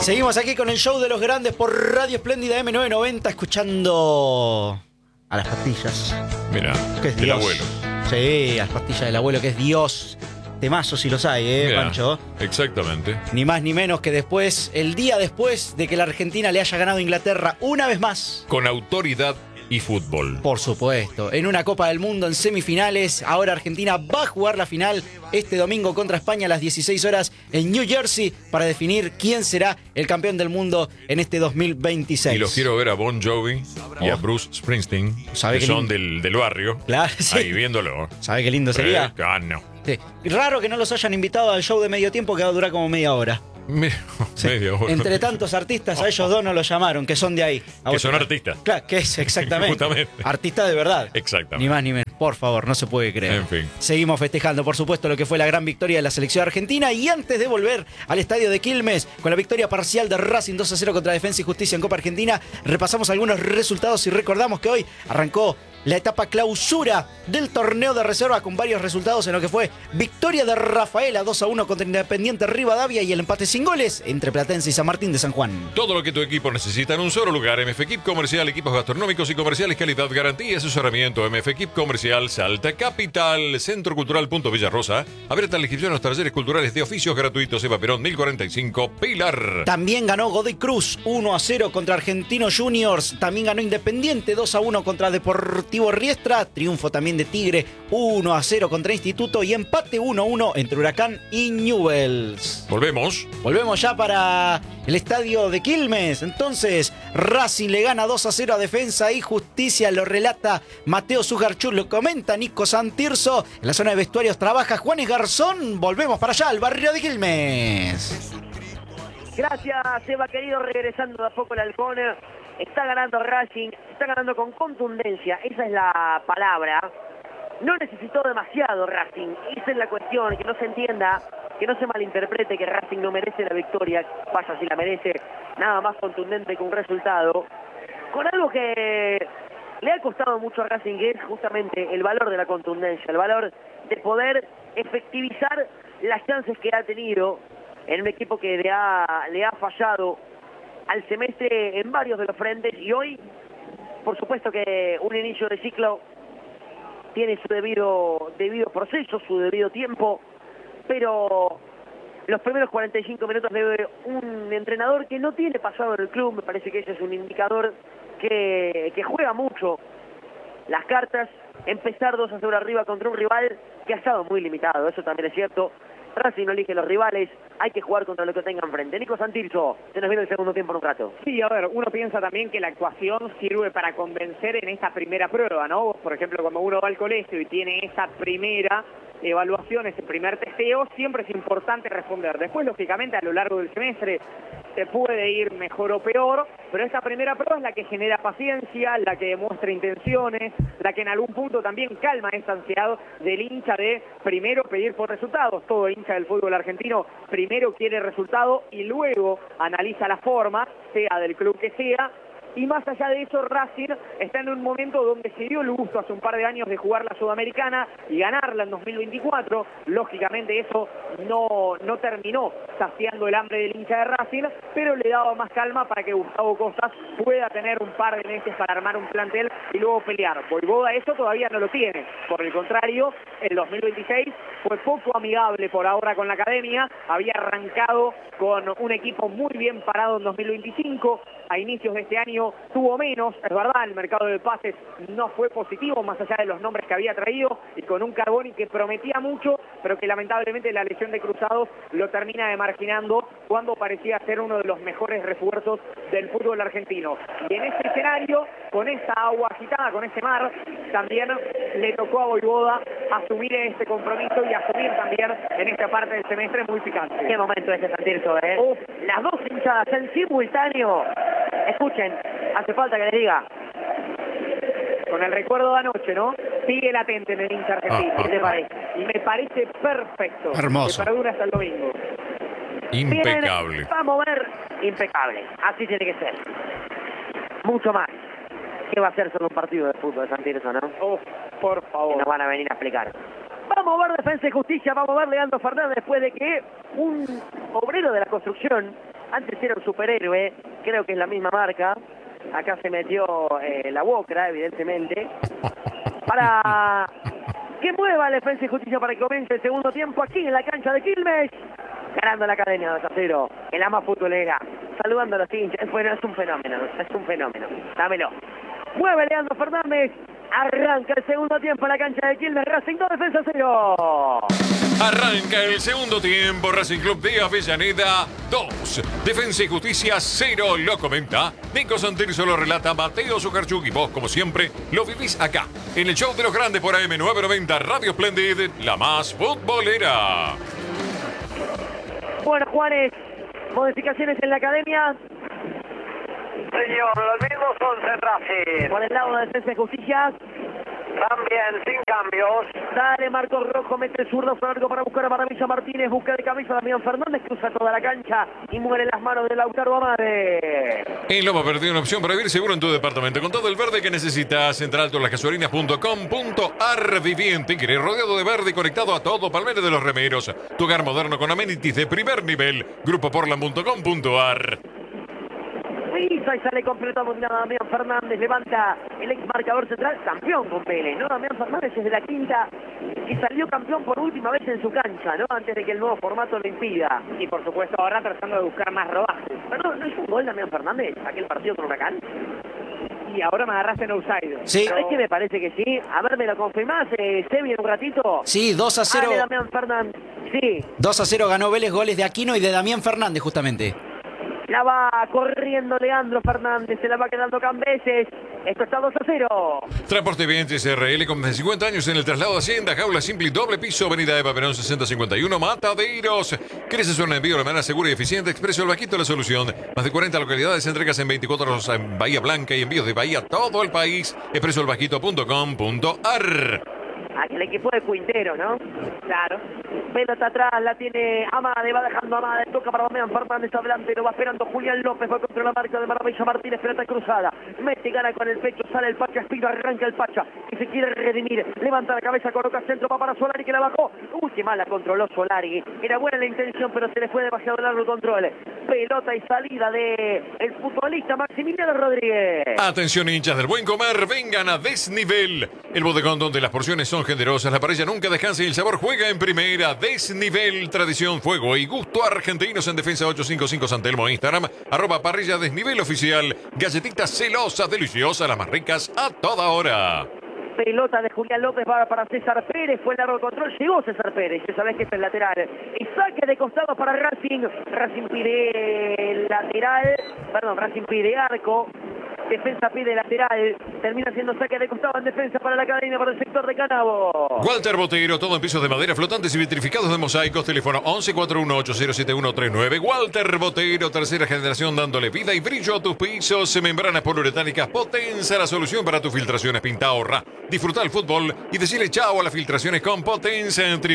Seguimos aquí con el show de los grandes por Radio Espléndida M990, escuchando a las pastillas. Mira, que es del Dios. abuelo. Sí, a las pastillas del abuelo, que es Dios. Temazos si los hay, Mirá, Pancho. exactamente. Ni más ni menos que después, el día después de que la Argentina le haya ganado a Inglaterra una vez más. Con autoridad y fútbol. Por supuesto, en una Copa del Mundo en semifinales. Ahora Argentina va a jugar la final este domingo contra España a las 16 horas en New Jersey para definir quién será el campeón del mundo en este 2026. Y los quiero ver a Bon Jovi y a Bruce Springsteen, ¿Sabe que qué son del barrio, Claro, sí. ahí viéndolo. ¿Sabe qué lindo sería? No. Sí. Raro que no los hayan invitado al show de medio tiempo que va a durar como media hora. Sí. Media hora. Entre tantos artistas, a ellos dos no los llamaron, que son de ahí. Que son artistas. Claro, que es exactamente. Justamente. Artistas de verdad. Exactamente. Ni más ni menos. Por favor, no se puede creer. En fin. Seguimos festejando, por supuesto, lo que fue la gran victoria de la selección argentina. Y antes de volver al estadio de Quilmes, con la victoria parcial de Racing 2-0 contra Defensa y Justicia en Copa Argentina, repasamos algunos resultados y recordamos que hoy arrancó la etapa clausura del torneo de reserva con varios resultados en lo que fue victoria de Rafaela 2-1 contra Independiente Rivadavia y el empate sin goles entre Platense y San Martín de San Juan. Todo lo que tu equipo necesita en un solo lugar. MF Equip Comercial, equipos gastronómicos y comerciales, calidad, garantía y asesoramiento. MF Equip Comercial, Salta Capital, Centro Cultural Punto Villarrosa. Abierta la inscripción a los talleres culturales de oficios gratuitos. Eva Perón 1045, Pilar. También ganó Godoy Cruz 1-0 contra Argentinos Juniors. También ganó Independiente 2-1 contra Deportivo Riestra. Triunfo también de Tigre 1-0 contra Instituto y empate 1-1 entre Huracán y Newell's. Volvemos ya para el estadio de Quilmes. Entonces, Racing le gana 2-0 a Defensa y Justicia. Lo relata Mateo Sugarchur, lo comenta Nico Santirso. En la zona de vestuarios trabaja Juanes Garzón. Volvemos para allá, al barrio de Quilmes. Gracias, Eva, querido. Regresando de a poco el halcón. Está ganando Racing, está ganando con contundencia. Esa es la palabra. No necesitó demasiado Racing. Esa es la cuestión, que no se entienda, que no se malinterprete que Racing no merece la victoria. Vaya si la merece, nada más contundente que un resultado. Con algo que le ha costado mucho a Racing, que es justamente el valor de la contundencia, el valor de poder efectivizar las chances que ha tenido en un equipo que le ha fallado al semestre en varios de los frentes. Y hoy, por supuesto que un inicio de ciclo tiene su debido proceso, su debido tiempo, pero los primeros 45 minutos de un entrenador que no tiene pasado en el club, me parece que ese es un indicador que juega mucho las cartas. Empezar 2-0 arriba contra un rival que ha estado muy limitado, eso también es cierto. Racing no elige los rivales, hay que jugar contra lo que tenga enfrente. Nico Santirso, se nos viene el segundo tiempo en un rato. Sí, a ver, uno piensa también que la actuación sirve para convencer en esta primera prueba, ¿no? Por ejemplo, cuando uno va al colegio y tiene esa primera evaluación, ese primer testeo, siempre es importante responder. Después, lógicamente, a lo largo del semestre se puede ir mejor o peor, pero esta primera prueba es la que genera paciencia, la que demuestra intenciones, la que en algún punto también calma esa ansiedad del hincha de primero pedir por resultados. Todo hincha del fútbol argentino primero quiere resultado y luego analiza la forma, sea del club que sea. Y más allá de eso, Racing está en un momento donde se dio el gusto hace un par de años de jugar la Sudamericana y ganarla en 2024. Lógicamente eso no terminó saciando el hambre del hincha de Racing, pero le daba más calma para que Gustavo Costas pueda tener un par de meses para armar un plantel y luego pelear. Voivoda eso todavía no lo tiene. Por el contrario, el 2026 fue poco amigable por ahora con la academia. Había arrancado con un equipo muy bien parado en 2025. A inicios de este año tuvo menos, es verdad, el mercado de pases no fue positivo, más allá de los nombres que había traído, y con un Carboni que prometía mucho, pero que lamentablemente la lesión de Cruzados lo termina demarginando cuando parecía ser uno de los mejores refuerzos del fútbol argentino. Y en este escenario, con esta agua agitada, con este mar, también le tocó a Voivoda asumir este compromiso y asumir también en esta parte del semestre muy picante. Qué momento este Santirso, ¿eh? Las dos hinchadas en simultáneo. Escuchen, hace falta que les diga. Con el recuerdo de anoche, ¿no? Sigue latente en el hincha argentino. ¿Qué te parece? Y me parece perfecto. Hermoso. Que perdura hasta el domingo. Impecable. Bien, vamos a ver, impecable. Así tiene que ser. Mucho más. ¿Qué va a hacer solo un partido de fútbol, Santirso, no? Por favor. Que nos van a venir a explicar. Vamos a ver Defensa y Justicia, vamos a ver Leandro Fernández después de que un obrero de la construcción Antes era un superhéroe, creo que es la misma marca. Acá se metió la Wocra, evidentemente. Para que mueva la Defensa y Justicia para que comience el segundo tiempo aquí en la cancha de Quilmes. Ganando la Academia 2-0, en la más futbolera. Saludando a los hinchas. Bueno, es un fenómeno. Dámelo. Mueve Leandro Fernández. Arranca el segundo tiempo en la cancha de Quilmes. Racing 2, Defensa 0. Arranca el segundo tiempo, Racing Club de Avellaneda 2, Defensa y Justicia 0, lo comenta Nico Santirso, lo relata Mateo Zuccarchuk y vos, como siempre, lo vivís acá, en el show de los grandes por AM990 Radio Splendid, la más futbolera. Bueno, Juanes, modificaciones en la Academia. Señor, los mismos 11 Racing. Por el lado de Defensa y Justicia. También sin cambios. Dale, Marcos Rojo, mete el zurdo largo para buscar a Maravilla Martínez, busca de camisa a Damián Fernández, cruza toda la cancha y muere en las manos de Lautaro Amade. En Loma Verde, una opción para vivir seguro en tu departamento, con todo el verde que necesitas. Entra altolasgasolinas.com.ar. Viviente, Tigre, rodeado de verde y conectado a todo Palmera de los Remeros. Tu hogar moderno con amenities de primer nivel. Grupoportland.com.ar. Y sale completo Damián Fernández, levanta el ex marcador central, campeón con Vélez, ¿no? Damián Fernández es de la quinta y salió campeón por última vez en su cancha, ¿no? Antes de que el nuevo formato lo impida. Y por supuesto ahora tratando de buscar más rodajes. Pero no hizo un gol Damián Fernández, aquel partido con Huracán. Y ahora me agarraste en outside. Sí. Es que me parece que sí. A ver, ¿me lo confirmás, Sebi, en un ratito? Sí, 2-0. Dale, Damián Fernández. Sí. 2-0 ganó Vélez, goles de Aquino y de Damián Fernández, justamente. La va corriendo Leandro Fernández, se la va quedando Cambeses. Esto está 2-0. Transporte Bien SRL con más de 50 años en el traslado de Hacienda, jaula simple y doble piso, avenida Eva Perón 6051, Mataderos. ¿Quieres hacer un envío de manera segura y eficiente? Expreso El Bajito, la solución. Más de 40 localidades, entregas en 24 horas en Bahía Blanca y envíos de Bahía a todo el país. expresoelbajito.com.ar. Aquí el equipo de Quintero, ¿no? Claro. Pelota atrás, la tiene Amade, va dejando Amade, toca para Damián Fernández adelante, lo va esperando Julián López, va contra la marca de Maravilla Martínez, pelota cruzada, mete, gana con el pecho, sale el Pacha Espino, arranca el Pacha, y se quiere redimir, levanta la cabeza, coloca centro, va para Solari que la bajó, qué mal la controló Solari, era buena la intención, pero se le fue demasiado largo el control, pelota y salida de el futbolista Maximiliano Rodríguez. Atención hinchas del buen comer, vengan a Desnivel, el bodegón donde las porciones son generosas, la parrilla nunca descansa y el sabor juega en primera. Desnivel, tradición, fuego y gusto argentinos en Defensa 855 San Telmo, Instagram, @parrilla desnivel oficial, galletitas celosas, deliciosas, las más ricas a toda hora. Pelota de Julián López para César Pérez, fue largo control, llegó César Pérez, ya sabés que es el lateral. Y saque de costado para Racing, Racing pide lateral, perdón, Racing pide arco. Defensa pide lateral, termina siendo saque de costado en defensa para la Academia, para el sector de Canabo. Walter Botero, todo en pisos de madera flotantes y vitrificados de mosaicos, teléfono 1141807139. Walter Botero, tercera generación dándole vida y brillo a tus pisos. Membranas poliuretánicas Potenza, la solución para tus filtraciones. Pinta, ahorra, disfruta el fútbol y decirle chao a las filtraciones con Potenza en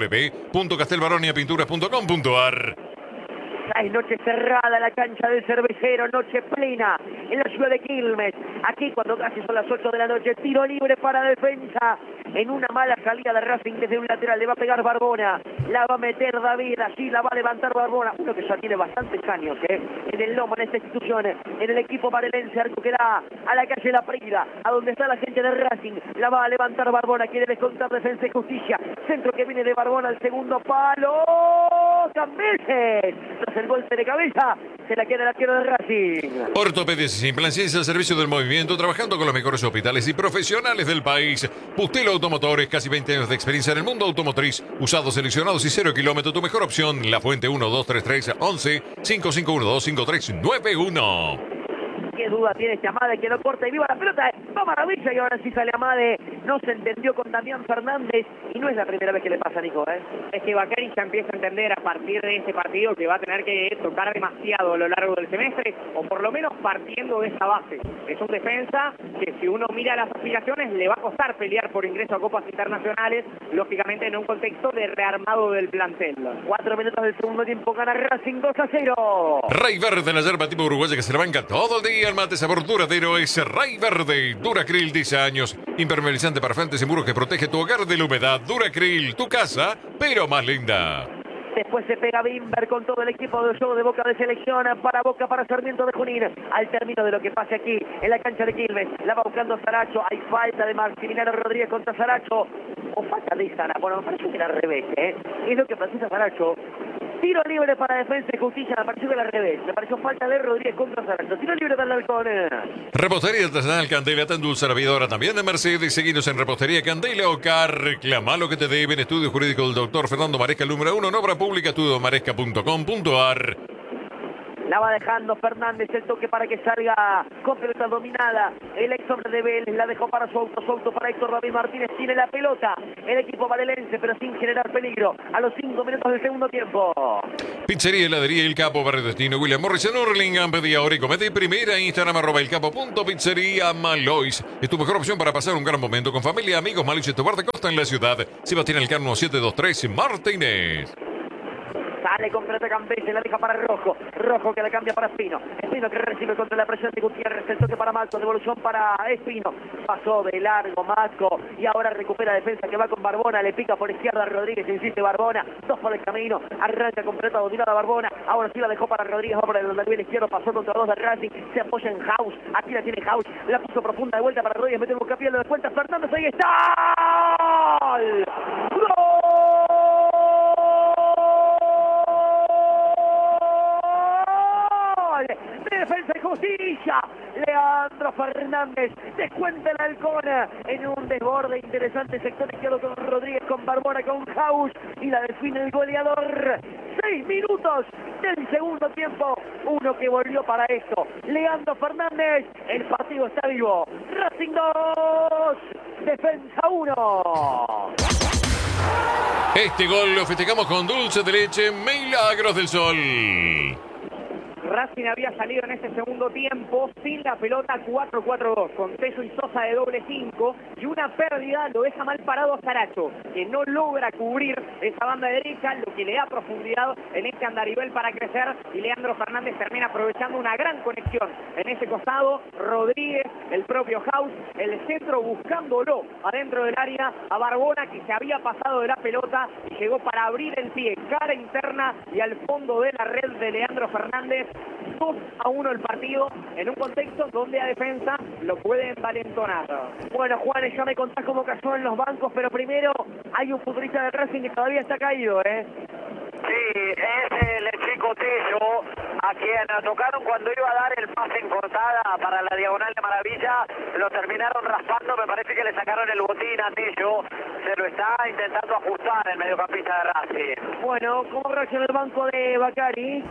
www.castelbaroniapinturas.com.ar. Es noche cerrada la cancha del Cervecero, noche plena en la ciudad de Quilmes. Aquí cuando casi son las 8 de la noche, tiro libre para Defensa. En una mala salida de Racing desde un lateral, le va a pegar Barbona. La va a meter David, allí la va a levantar Barbona. Uno que ya tiene bastantes años en el lomo, en esta institución, en el equipo varelense. Arco que da a la calle La Prida, a donde está la gente de Racing. La va a levantar Barbona, quiere descontar Defensa y Justicia. Centro que viene de Barbona al segundo palo. Cambeses. El golpe de cabeza, se la queda el arquero de Racing. Ortopedias y implantes al servicio del movimiento, trabajando con los mejores hospitales y profesionales del país. Bustelo Automotores, casi 20 años de experiencia en el mundo automotriz. Usados, seleccionados y 0 kilómetros, tu mejor opción. La Fuente 1233 11 5512 5391. Qué duda tiene este Amade, que lo corta y viva la pelota. Va Maravilla y ahora sí sale Amade. No se entendió con Damián Fernández y no es la primera vez que le pasa, Nico. Es que Bacari ya empieza a entender a partir de este partido que va a tener que tocar demasiado a lo largo del semestre, o por lo menos partiendo de esa base. Es un defensa que, si uno mira las aspiraciones, le va a costar pelear por ingreso a copas internacionales, lógicamente en un contexto de rearmado del plantel. 4 minutos del segundo tiempo, gana Racing 2-0. Ray Verde, la yerba tipo uruguaya que se la banca todo el día. El mate sabor duradero es Ray Verde. Duracril, 10 años. Impermeabilizante para frentes y muros que protege tu hogar de la humedad. Duracril, tu casa, pero más linda. Después se pega Bimber con todo el equipo de juego de Boca de selección. Para Boca, para Sarmiento de Junín. Al término de lo que pase aquí en la cancha de Quilmes. La va buscando Saracho. Hay falta de Maximiliano Rodríguez contra Saracho. O falta de Saracho. Bueno, me parece que era al revés, ¿eh? Es lo que precisa Saracho. Tiro libre para Defensa y Justicia. Me pareció que era al revés. Me pareció falta de Rodríguez contra Saracho. Tiro libre para el Halcón. Repostería Artesanal Candela, tan dulce servidora también de Mercedes. Seguidos en Repostería Candela Ocar. Reclama lo que te deben. Estudio Jurídico del Doctor Fernando Maresca, el número 1 en obra pública, estudiomaresca.com.ar. La va dejando Fernández, el toque para que salga con pelota dominada. El ex hombre de Vélez la dejó para Souto para Héctor David Martínez. Tiene la pelota el equipo valelense, pero sin generar peligro. A los 5 minutos del segundo tiempo. Pizzería, heladería El Capo, Barrio Destino, William Morris en Hurlingham. Pedí ahora y comete primera. Instagram @elcapo.pizzería Malois. Es tu mejor opción para pasar un gran momento con familia, amigos. Malois y Tobar de Costa en la ciudad. Sebastián Elcano 723 Martínez. Sale con pelota Campese, la deja para Rojo. Rojo que la cambia para Espino. Espino que recibe contra la presión de Gutiérrez. El toque para Marco, devolución para Espino. Pasó de largo Marco y ahora recupera Defensa que va con Barbona. Le pica por izquierda a Rodríguez, insiste Barbona. 2 por el camino. Arranca con pelota dominada Barbona. Ahora sí la dejó para Rodríguez. Va por el nivel izquierdo. Pasó contra 2 de Racing. Se apoya en House. Aquí la tiene House. La puso profunda de vuelta para Rodríguez. Mete un buscapié, lo descuenta Fernández. Ahí está. ¡Gol! De Defensa y Justicia, Leandro Fernández descuenta el Halcón en un desborde interesante, sector izquierdo con Rodríguez, con Barbona, con House, y la define el goleador. 6 minutos del segundo tiempo, uno que volvió para esto, Leandro Fernández. El partido está vivo. Racing 2, Defensa 1. Este gol lo festejamos con dulce de leche, Milagros del Sol. Racing había salido en este segundo tiempo sin la pelota 4-4-2, con Teso y Sosa de doble 5, y una pérdida lo deja mal parado a Saracho, que no logra cubrir esa banda derecha, lo que le da profundidad en este andarivel para crecer, y Leandro Fernández termina aprovechando una gran conexión en ese costado. Rodríguez, el propio House, el centro buscándolo adentro del área a Barbona, que se había pasado de la pelota y llegó para abrir el pie, cara interna y al fondo de la red de Leandro Fernández. 2-1 el partido, en un contexto donde a Defensa lo puede envalentonar. Bueno, Juanes, ya me contás cómo cayó en los bancos, pero primero hay un futbolista de Racing que todavía está caído, ¿eh? Sí, es el chico Tello, a quien tocaron cuando iba a dar el pase en cortada para la diagonal de Maravilla. Lo terminaron raspando, me parece que le sacaron el botín a Tello. Se lo está intentando ajustar el mediocampista de Racing. Bueno, ¿cómo reaccionó el banco de Bacari?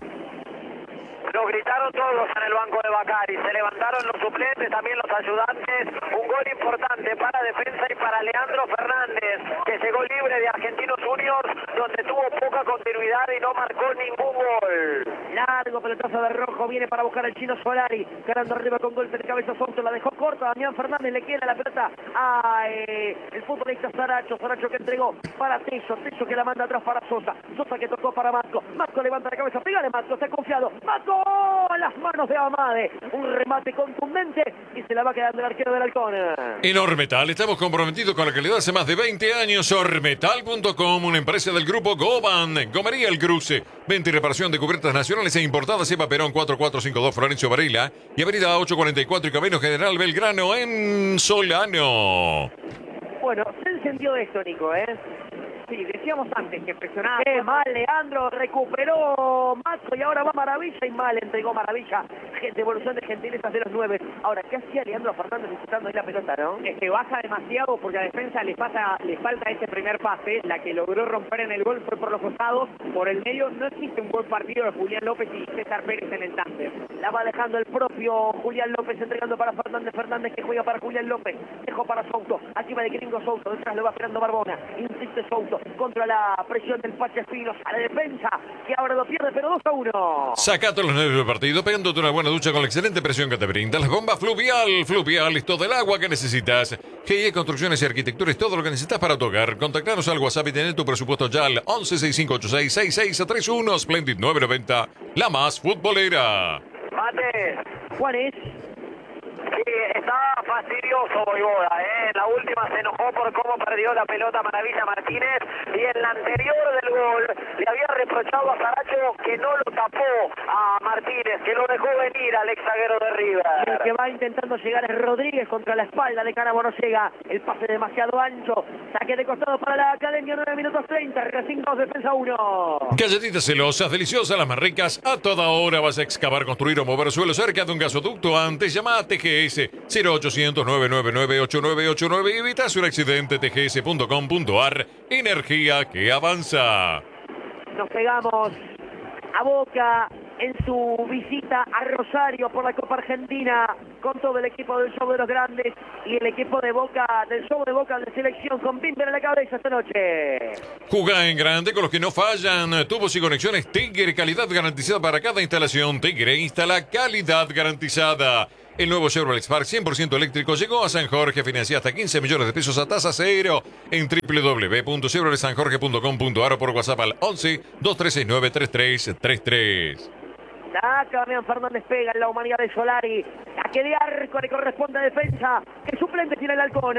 Lo gritaron todos en el banco de Bacari, se levantaron los suplentes, también los ayudantes. Un gol importante para Defensa y para Leandro Fernández, que llegó libre de Argentinos Juniors, donde tuvo poca continuidad y no marcó ningún gol. Largo pelotazo de Rojo, viene para buscar al chino Solari, ganando arriba con golpe de cabeza Souto, la dejó corta, Damián Fernández le queda la pelota a el futbolista Saracho que entregó para Teso que la manda atrás para Sosa que tocó para Marco levanta la cabeza, pégale Marco, está confiado, Marco, las manos de Amade, un remate contundente y se la va quedando el arquero del Halcón. En Ormetal estamos comprometidos con la calidad hace más de 20 años. Ormetal.com, una empresa del grupo Goban. Gomería El Cruce, venta y reparación de cubiertas nacionales e importadas. Eva Perón 4452 Florencio Varela y avenida 844 y Camino General Belgrano en Solano. Bueno, se encendió esto, Nico, ¿eh? Sí, decíamos antes que presionaba. ¡Qué mal, Leandro! Recuperó Marco y ahora va Maravilla y mal entregó Maravilla. Devolución de gentilezas de los 9. Ahora, ¿qué hacía Leandro Fernández necesitando ahí la pelota, no? Es que baja demasiado porque a Defensa le falta ese primer pase. La que logró romper en el gol fue por los costados. Por el medio no existe un buen partido de Julián López y César Pérez en el tándem. La va dejando el propio Julián López, entregando para Fernández que juega para Julián López. Dejó para Souto. Aquí va de Gringo Souto. Detrás lo va esperando Barbona. Insiste Souto contra la presión del Pache Espinos a la Defensa, que ahora lo pierde, pero 2-1. Saca todos los nervios del partido pegándote una buena ducha con la excelente presión que te brinda la bomba Fluvial. Fluvial es todo el agua que necesitas. GIE Construcciones y Arquitectura es todo lo que necesitas para tu hogar. Contactanos al WhatsApp y tener tu presupuesto ya al 1165866631 Splendid 990, la más futbolera. Mate. Juanes. Sí, está fastidioso Boivoda, ¿eh? En la última se enojó por cómo perdió la pelota Maravilla Martínez y en la anterior del gol le había reprochado a Saracho que no lo tapó a Martínez, que lo dejó venir al ex zaguero de River. El que va intentando llegar es Rodríguez contra la espalda de Cáramo, no llega. El pase demasiado ancho. Saque de costado para la Academia, 9 minutos 30. Racing 2, Defensa 1. Galletitas celosas, deliciosas, las más ricas. A toda hora vas a excavar, construir o mover suelo cerca de un gasoducto. Antes llama a TGS 0800-999-8989 y evitas un accidente. tgs.com.ar. Energía que avanza. Nos pegamos a Boca en su visita a Rosario por la Copa Argentina con todo el equipo del Show de los Grandes y el equipo de Boca, del Show de Boca de selección con Bimber en la cabeza esta noche. Jugá en grande con los que no fallan. Tubos y conexiones Tigre, calidad garantizada para cada instalación. Tigre instala calidad garantizada. El nuevo Chevrolet Spark 100% eléctrico llegó a San Jorge. Financia hasta 15 millones de pesos a tasa cero en www.chevroletsanjorge.com.ar o por WhatsApp al 11 2369 3333. Acá Damián Fernández pega en la humanidad de Solari. A que de arco le corresponde a defensa. ¿Qué suplente tiene el Halcón?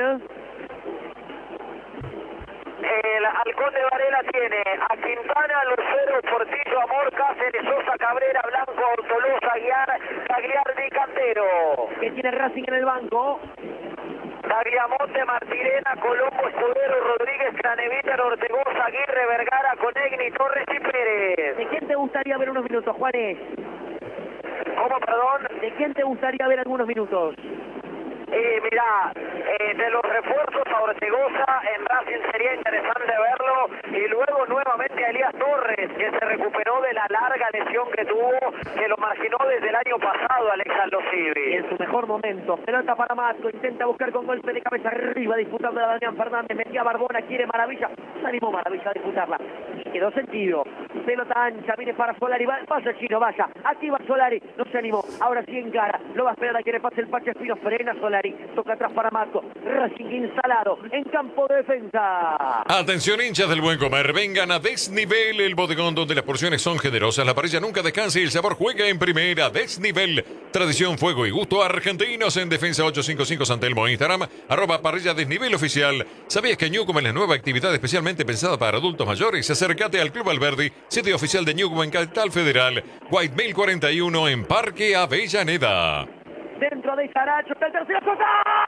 El Halcón de Varela tiene a Quintana, Lucero, Portillo, Amor, Cáceres, Sosa, Cabrera, Blanco, Tolosa, Aguiar, Gagliardi, Cantero. ¿Qué tiene Racing en el banco? Tagliamonte, Martirena, Colombo, Escudero, Rodríguez, Craneviter, Ortegoza, Aguirre, Vergara, Conegni, Torres y Pérez. ¿De quién te gustaría ver unos minutos, Juanes? ¿Cómo, perdón? ¿De quién te gustaría ver algunos minutos? Mirá, de los refuerzos a Ortegoza, en Racing sería interesante verlo, y luego nuevamente a Elías Torres, que se recuperó de la larga lesión que tuvo, que lo marginó desde el año pasado, Alexandro Y Civi. en su mejor momento, pelota para Matco, intenta buscar con golpe de cabeza arriba, disputando a Damián Fernández, metía Barbona, quiere Maravilla, se animó Maravilla a disputarla, quedó sentido, pelota ancha, viene para Solari, vaya Chino, vaya, aquí va Solari, no se animó, ahora sí encara, lo va a esperar a que le pase el Pache Espino, frena Solari, toca atrás para Matco, Racing instalado en campo de defensa. Atención hinchas del buen comer, vengan a Desnivel, el bodegón donde las porciones son generosas, la parrilla nunca descansa y el sabor juega en primera. Desnivel, tradición, fuego y gusto argentinos. En Defensa 855 San Telmo, Instagram, @parrilla Desnivel oficial. ¿Sabías que Newcomb es la nueva actividad especialmente pensada para adultos mayores? Acércate al Club Alberdi, sitio oficial de Newcomb en Capital Federal, White Mail 41 en Parque Avellaneda. Dentro de Saracho está el tercero. ¡Gol!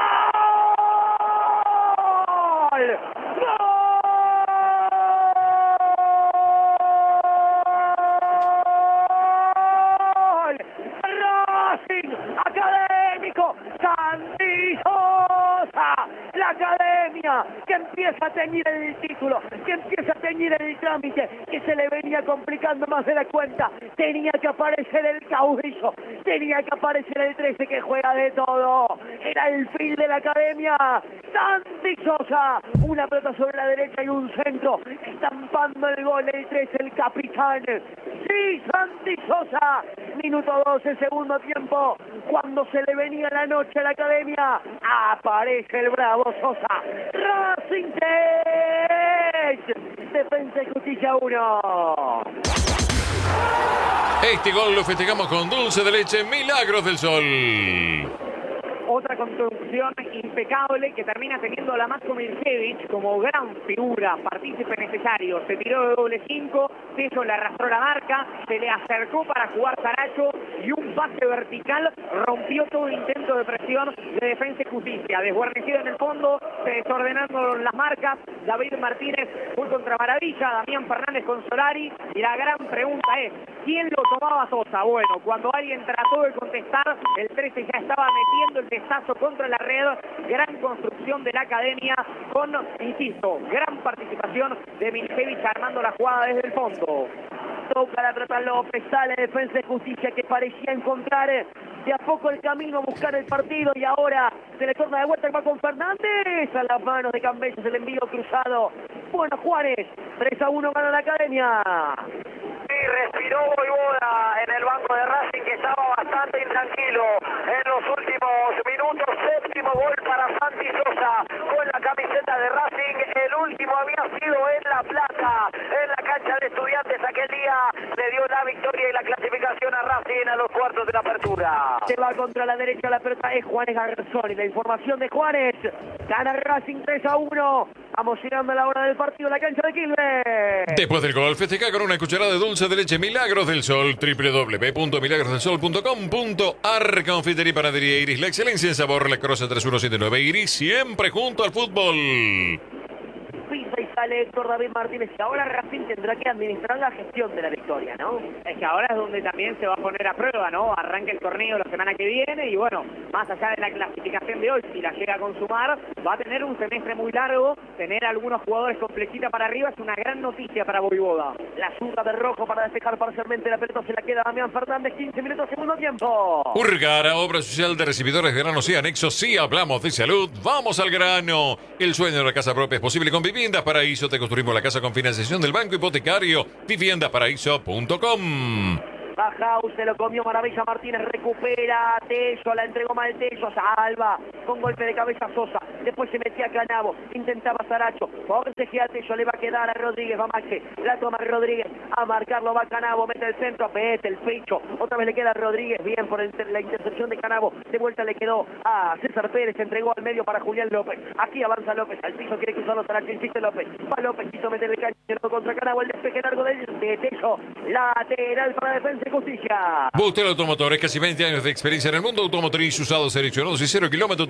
¡Gol! Racing Académico Santi Sosa. La Academia que empieza a teñir el título, que empieza a teñir el trámite, que se le venía complicando más de la cuenta. Tenía que aparecer el caudillo, tenía que aparecer el 13 que juega de todo. Era el fin de la Academia. Santi Sosa, una pelota sobre la derecha y un centro, estampando el gol el 13, el capitán. Sí, Santi Sosa, minuto 12, segundo tiempo, cuando se le venía la noche a la Academia, aparece el bravo Sosa. Racing 3, Defensa y Justicia 1. Este gol lo festejamos con dulce de leche Milagros del Sol. Otra construcción impecable que termina teniendo la Matko Miljevic como gran figura, partícipe necesario. Se tiró de doble 5, Tello le arrastró la marca, se le acercó para jugar Saracho y un pase vertical rompió todo intento de presión de Defensa y Justicia. Desguarnecido en el fondo, se desordenando las marcas. David Martínez fue contra Maravilla, Damián Fernández con Solari. Y la gran pregunta es, ¿quién lo tomaba Sosa? Bueno, cuando alguien trató de contestar, el 13 ya estaba metiendo el testazo contra la red. Gran construcción de la Academia con, insisto, gran participación de Miljevic armando la jugada desde el fondo. Toca la pelota López, sale Defensa y Justicia que parecía encontrar de a poco el camino a buscar el partido y ahora se le torna de vuelta y va con Fernández a las manos de Cambellos, el envío cruzado. Bueno, Juárez, 3-1 gana la Academia. Y respiró Boivoda en el banco de Racing, que estaba bastante intranquilo en los últimos minutos. Séptimo gol para Santi Sosa con la camiseta de Racing. El último había sido en La Plata, en la cancha de Estudiantes. Aquel día le dio la victoria y la clasificación a para Racing a los cuartos de la apertura. Se va contra la derecha, la pelota es Juanes Garzón y la información de Juanes. Gana Racing 3-1. Vamos llegando a la hora del partido en la cancha de Quilmes. Después del gol, festeja con una cucharada de dulce de leche Milagros del Sol, www.milagrosdelsol.com.ar. Confitería y panadería Iris, la excelencia en sabor, La Crosa 3179 Iris, siempre junto al fútbol. Pisa y sale Héctor David Martínez. Y ahora Racing tendrá que administrar la gestión de la victoria, ¿no? Es que ahora es donde también se va a poner a prueba, ¿no? Arranca el torneo la semana que viene y bueno, más allá de la clasificación de hoy, si la llega a consumar, va a tener un semestre muy largo. Tener algunos jugadores con flechita para arriba es una gran noticia para Voivoda. La zurda de Rojo para despejar parcialmente la pelota, se la queda Damián Fernández. 15 minutos, segundo tiempo. Urgara, obra social de recibidores de granos y anexos. Si hablamos de salud, vamos al grano. El sueño de la casa propia es posible con Viviendas Paraíso. Te construimos la casa con financiación del Banco Hipotecario. Viviendasparaíso.com. Baja, se lo comió Maravilla Martínez, recupera Tello, la entregó mal Tello, salva, con golpe de cabeza Sosa, después se metía Canavo, intentaba Saracho, forcejea Tello, le va a quedar a Rodríguez, va Mache, la toma Rodríguez, a marcarlo va Canavo, mete el centro, mete el pecho, otra vez le queda a Rodríguez, bien por la intercepción de Canavo, de vuelta le quedó a César Pérez, se entregó al medio para Julián López, aquí avanza López, al piso quiere cruzarlo Saracho, insiste López, va López, quiso meter el caño contra Canavo, el despeje largo de Tello, lateral para Defensa y Justicia. Bustel Automotores, casi 20 años de experiencia en el mundo automotriz, usados, seleccionados y 0 kilómetros.